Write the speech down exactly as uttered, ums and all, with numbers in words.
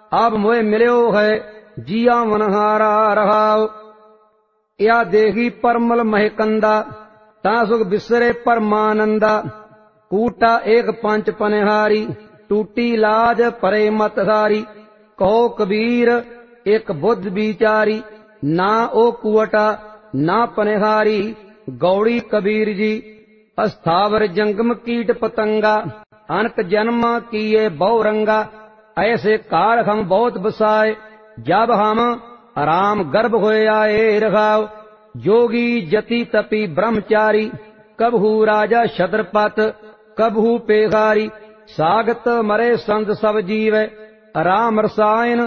अब मोए मिल्यो है जिया मनहारा रहाओ। या देही परमल महकंदा ता सुख बिसरे परमानंदा। कूटा एक पंच पनिहारी टूटी लाज परे मत सारी। कहो कबीर एक बुद्ध विचारी ना ओ कुवटा ना पनिहारी। गौड़ी कबीर जी अस्थावर जंगम कीट पतंगा। अनक जन्म किए बहु रंगा। ऐसे काल हम बहुत बसाए जब हम राम गर्भ होए आए रघाओ। जोगी जति तपी ब्रह्मचारी कबहू राजा छत्रपत कबहू पेखारी। सागत मरे संत सब जीव राम रसायन